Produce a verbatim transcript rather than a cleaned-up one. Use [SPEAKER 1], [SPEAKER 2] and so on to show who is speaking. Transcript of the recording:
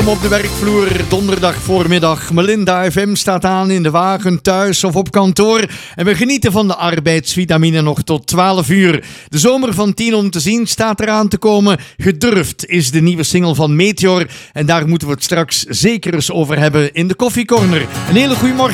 [SPEAKER 1] Op de werkvloer, donderdag voormiddag. Melinda F M staat aan in de wagen, thuis of op kantoor. En we genieten van de arbeidsvitamine nog tot twaalf uur. De zomer van tien om te zien staat eraan te komen. Gedurfd is de nieuwe single van Meteor. En daar moeten we het straks zeker eens over hebben in de Koffiecorner. Een hele goede morgen.